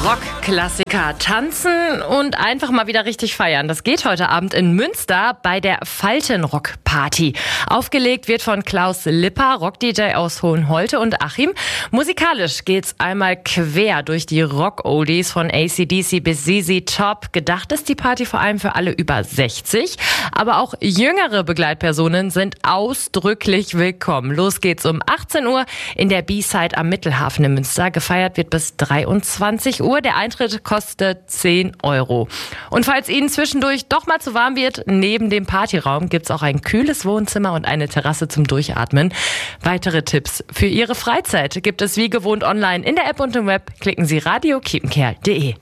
Rockklassiker tanzen und einfach mal wieder richtig feiern. Das geht heute Abend in Münster bei der Faltenrock-Party. Aufgelegt wird von Klaus Lipper, Rock-DJ aus Hohenholte, und Achim. Musikalisch geht's einmal quer durch die Rock-Oldies von AC/DC bis ZZ Top. Gedacht ist die Party vor allem für alle über 60. Aber auch jüngere Begleitpersonen sind ausdrücklich willkommen. Los geht's um 18 Uhr in der B-Side am Mittelhafen in Münster. Gefeiert wird bis 23 Uhr. Der Eintritt kostet 10 €. Und falls Ihnen zwischendurch doch mal zu warm wird, neben dem Partyraum gibt's auch ein kühles Wohnzimmer und eine Terrasse zum Durchatmen. Weitere Tipps für Ihre Freizeit gibt es wie gewohnt online in der App und im Web. Klicken Sie radiokiepenkerl.de.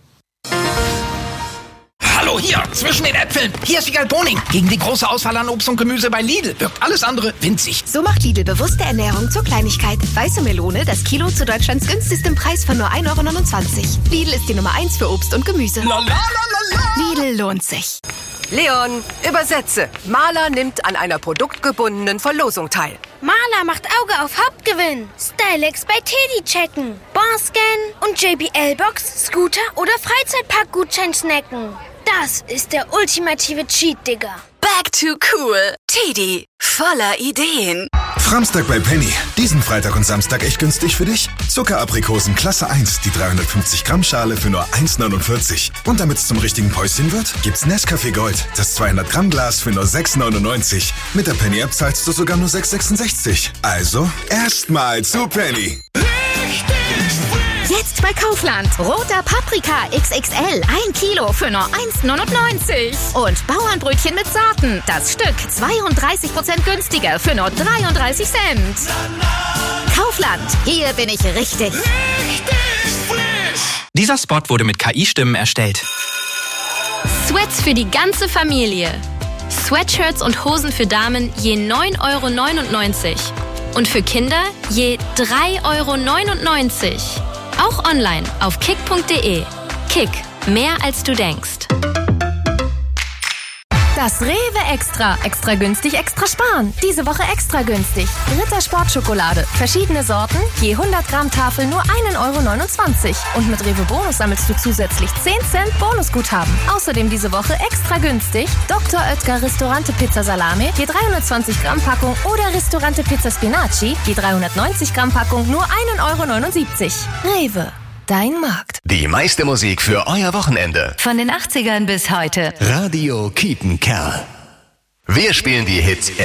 Hallo, hier, zwischen den Äpfeln. Hier ist Wiegald Boning. Gegen die große Auswahl an Obst und Gemüse bei Lidl wirkt alles andere winzig. So macht Lidl bewusste Ernährung zur Kleinigkeit. Weiße Melone, das Kilo zu Deutschlands günstigstem Preis von nur 1,29 €. Lidl ist die Nummer 1 für Obst und Gemüse. Lidl lohnt sich. Leon, übersetze. Maler nimmt an einer produktgebundenen Verlosung teil. Maler macht Auge auf Hauptgewinn. Stylex bei Teddy checken. Barscan und JBL-Box, Scooter oder Freizeitpark-Gutschein snacken. Das ist der ultimative Cheat, Digga. Back to cool. Teddy, voller Ideen. Framstag bei Penny. Diesen Freitag und Samstag echt günstig für dich. Zuckeraprikosen Klasse 1, die 350 Gramm Schale für nur 1,49. Und damit es zum richtigen Päuschen wird, gibt's Nescafé Gold, das 200 Gramm Glas für nur 6,99. Mit der Penny-App zahlst du sogar nur 6,66. Also, erstmal zu Penny. Jetzt bei Kaufland. Roter Paprika XXL. 1 Kilo für nur 1,99. Und Bauernbrötchen mit Sorten. Das Stück 32% günstiger für nur 33 Cent. Kaufland. Hier bin ich richtig. Dieser Spot wurde mit KI-Stimmen erstellt. Sweats für die ganze Familie. Sweatshirts und Hosen für Damen je 9,99 € und für Kinder je 3,99 €. Auch online auf kick.de. Kick, mehr als du denkst. Das Rewe Extra. Extra günstig, extra sparen. Diese Woche extra günstig. Ritter Sportschokolade. Verschiedene Sorten. Je 100 Gramm Tafel nur 1,29 €. Und mit Rewe Bonus sammelst du zusätzlich 10 Cent Bonusguthaben. Außerdem diese Woche extra günstig. Dr. Oetker Ristorante Pizza Salami. Je 320 Gramm Packung. Oder Ristorante Pizza Spinaci. Je 390 Gramm Packung nur 1,79 €. Rewe. Dein Markt. Die meiste Musik für euer Wochenende. Von den 80ern bis heute. Radio Kiepenkerl. Wir spielen die Hits